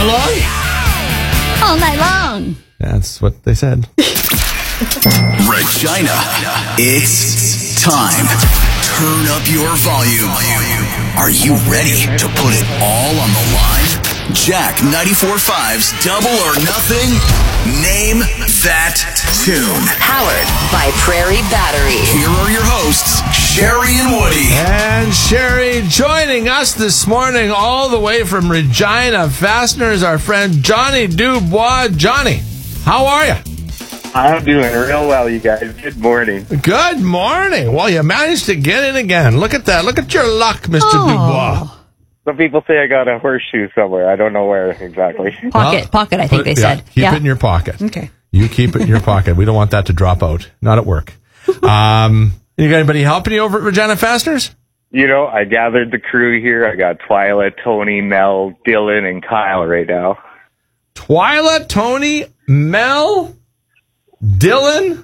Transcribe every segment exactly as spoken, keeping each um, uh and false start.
long? All night long. That's what they said. Regina, it's time. Turn up your volume. Are you ready to put it all on the line? Jack ninety-four point five's Double or Nothing. Name that tune. Powered by Prairie Battery. Here are your hosts, Sherry and Woody. And Sherry joining us this morning all the way from Regina Fasteners, our friend Johnny Dubois. Johnny, how are you? I'm doing real well, you guys. Good morning. Good morning. Well, you managed to get in again. Look at that. Look at your luck, Mister Oh. Dubois. Some people say I got a horseshoe somewhere. I don't know where exactly. Pocket, Well, pocket, I think put- they yeah, said. Keep yeah. it in your pocket. Okay. You keep it in your pocket. We don't want that to drop out. Not at work. Um, you got anybody helping you over at Regina Fasteners? You know, I gathered the crew here. I got Twyla, Tony, Mel, Dylan, and Kyle right now. Twyla, Tony, Mel, Dylan,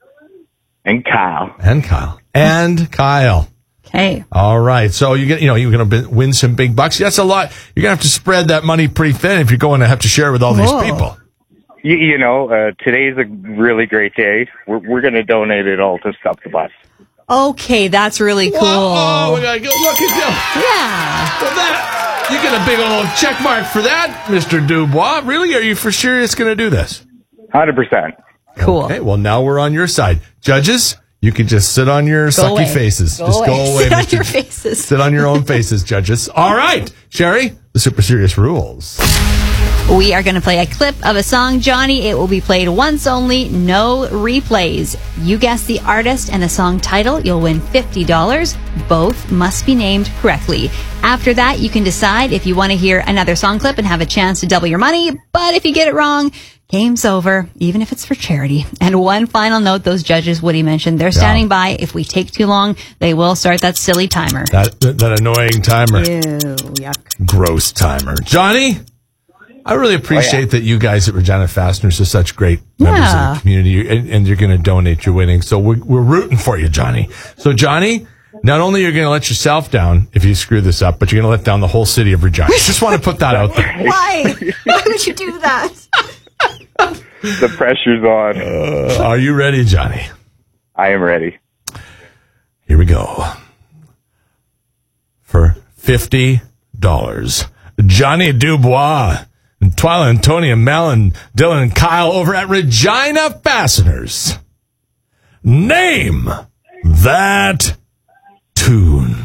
And Kyle. and Kyle. And Kyle. Okay. All right. So you get, you know, you're going to win some big bucks. That's a lot. You're going to have to spread that money pretty thin if you're going to have to share it with all these Whoa. people. You, you know, uh, today's a really great day. We're, we're going to donate it all to Stop the Bus. Okay, that's really cool. Whoa, we gotta go look at you. Yeah. Well, that, you get a big old check mark for that, Mister Dubois. Really? Are you for sure it's going to do this? one hundred percent. Cool. Okay, well, now we're on your side. Judges, you can just sit on your sucky away. faces. Go just away. go away. Sit on Mister your faces. Sit on your own faces, judges. All right, Sherry, the super serious rules. We are going to play a clip of a song, Johnny. It will be played once only, no replays. You guess the artist and the song title, you'll win fifty dollars. Both must be named correctly. After that, you can decide if you want to hear another song clip and have a chance to double your money. But if you get it wrong, game's over, even if it's for charity. And one final note, those judges Woody mentioned, they're standing by. If we take too long, they will start that silly timer. That that, that annoying timer. Ew, yuck. Gross timer. Johnny, I really appreciate Oh, yeah. that you guys at Regina Fasteners are such great members Yeah. of the community, and, and you're going to donate your winnings. So we're, we're rooting for you, Johnny. So, Johnny, not only are you going to let yourself down if you screw this up, but you're going to let down the whole city of Regina. Just want to put that out there. Why? Why would you do that? The pressure's on. Uh, are you ready, Johnny? I am ready. Here we go. For fifty dollars, Johnny Dubois and Twyla and Tony and Mel and Dylan and Kyle over at Regina Fasteners. Name that tune.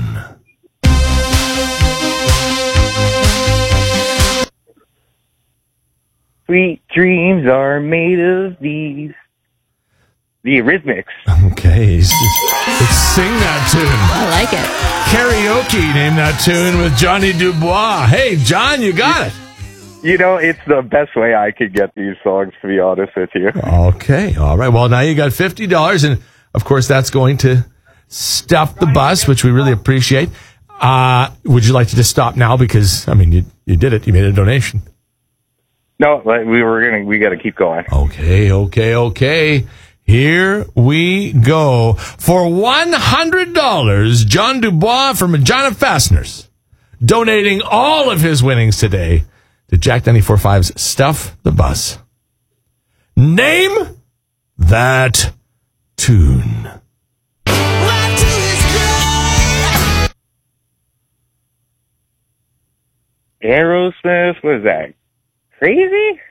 Sweet dreams are made of these. The Eurythmics. Okay, let's sing that tune. I like it. Karaoke, name that tune with Johnny Dubois. Hey, John, you got it. You know, it's the best way I could get these songs, to be honest with you. Okay, all right. Well, now you got fifty dollars, and of course, that's going to stuff the bus, which we really appreciate. Uh, would you like to just stop now? Because, I mean, you you did it. You made a donation. No, like, we were gonna. We got to keep going. Okay, okay, okay. Here we go. For one hundred dollars, John Dubois from Regina Fasteners, donating all of his winnings today to Jack ninety-four point five's Stuff the Bus. Name that tune. Aerosmith, what is that? Crazy?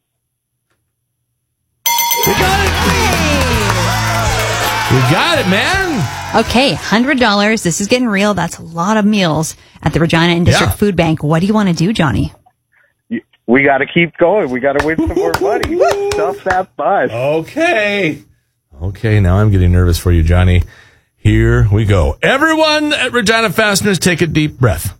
We got it. We got it, man. Okay, one hundred dollars. This is getting real. That's a lot of meals at the Regina and District Yeah. Food Bank. What do you want to do, Johnny? We got to keep going. We got to win some more money. Stuff that bus. Okay. Okay, now I'm getting nervous for you, Johnny. Here we go. Everyone at Regina Fasteners, take a deep breath.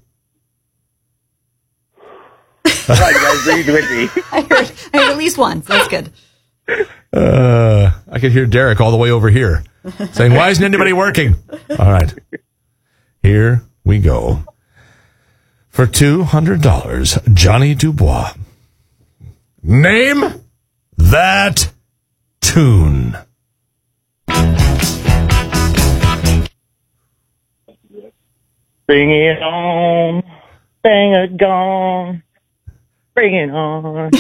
All right, guys, breathe with me. I heard, I heard at least once. That's good. Uh, I could hear Derek all the way over here saying, why isn't anybody working? All right. Here we go. For two hundred dollars, Johnny Dubois. Name that tune. Bring it on. Bang a gong. Bring it on.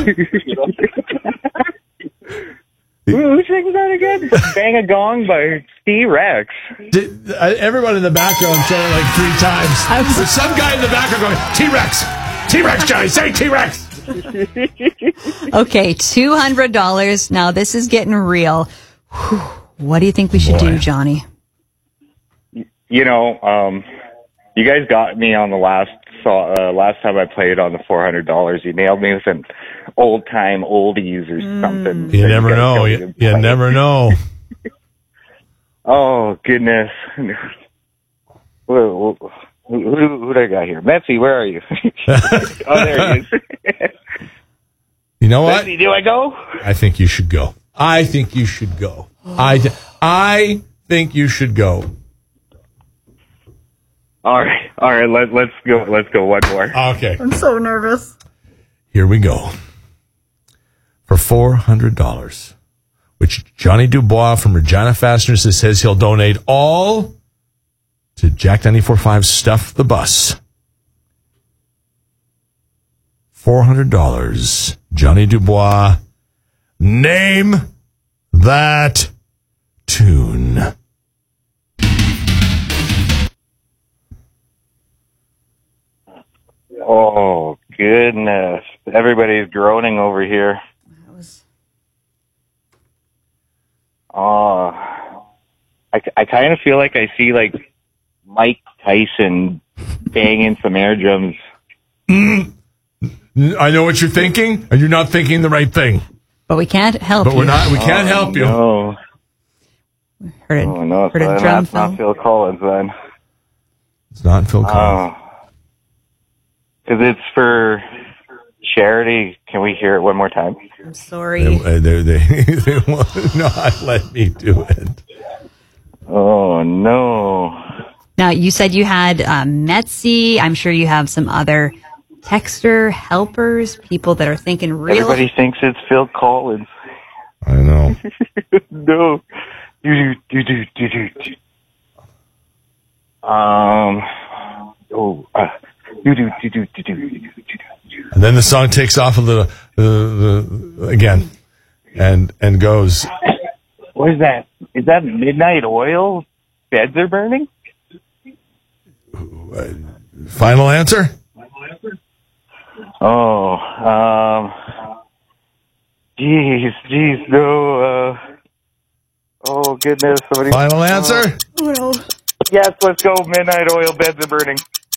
Who, who sings that again? Bang a Gong by T-Rex. Did, uh, everyone in the background said it like three times. There's some guy in the background going, T-Rex! T-Rex, Johnny, say T-Rex! Okay, two hundred dollars. Now this is getting real. Whew. What do you think we should Boy. do, Johnny? You know, um, you guys got me on the last uh, last time I played on the four hundred dollars. You nailed me with an old-time oldies or something. You that never guys know. don't You, even you play. never know. Oh, goodness. Who, who, who, who do I got here? Metsy, where are you? Oh, there he is. You know what? Metsy, do I go? I think you should go. I think you should go. I, I think you should go. All right, all right. Let, let's go. Let's go. One more. Okay. I'm so nervous. Here we go. For four hundred dollars, which Johnny Dubois from Regina Fasteners says he'll donate all to Jack ninety-four point five Stuff the Bus. four hundred dollars. Johnny Dubois, name that tune. Oh, goodness. Everybody's groaning over here. Oh, I, I kind of feel like I see, like, Mike Tyson banging some air drums. Mm. I know what you're thinking, and you're not thinking the right thing. But we can't help But you. we're not. We can't Oh, help you. No. Heard a, Oh, no. heard So a then drum that's not fill. Phil Collins, then. It's not Phil Collins. Oh. Because it's for charity. Can we hear it one more time? I'm sorry. They, they, they, they will not let me do it. Oh, no. Now, you said you had uh, Metsy. I'm sure you have some other texter helpers, people that are thinking real. Everybody thinks it's Phil Collins. I know. No. Do, do, do, do, do, do. Um. Oh. Uh, do, do, do, do, do, do, do, do, do. And then the song takes off a little, uh, the, again, and and goes. What is that? Is that Midnight Oil? Beds are burning? Final answer? Oh, um, jeez, jeez, no, uh, oh goodness, somebody. Final answer? Uh, yes, let's go. Midnight Oil, Beds are burning.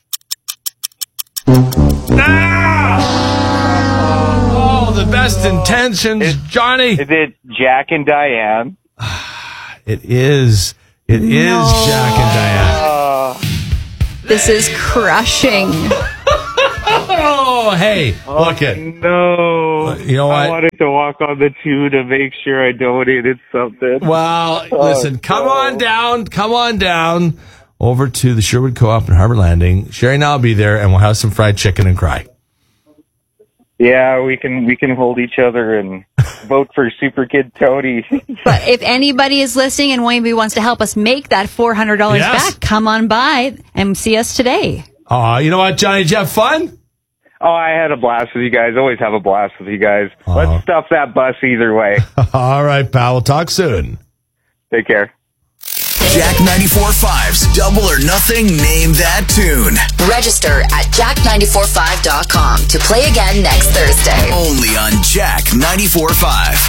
Ah! Oh, the best intentions, Is- Johnny. Is it Jack and Diane? It is. It is Jack and Diane. Uh, This is crushing. Oh, hey, look it. no. You know I what? wanted to walk on the two to make sure I donated something. Well, listen, come no. on down, come on down over to the Sherwood Co-op in Harbor Landing. Sherry and I'll be there, and we'll have some fried chicken and cry. Yeah, we can we can hold each other and vote for Super Kid Tony. But if anybody is listening and maybe wants to help us make that four hundred dollars Yes. back, come on by and see us today. Aw, you know what, Johnny? Did you have fun? Oh, I had a blast with you guys. Always have a blast with you guys. Aw. Let's stuff that bus either way. All right, pal. We'll talk soon. Take care. Jack ninety-four point five's Double or Nothing Name That Tune. Register at jack nine four five dot com to play again next Thursday. Only on Jack ninety-four point five.